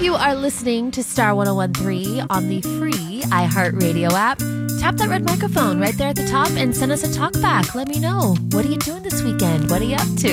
You are listening to Star 1013 on the free iHeartRadio app. Tap that red microphone right there at the top and send us a talk back. Let me know. What are you doing this weekend? What are you up to?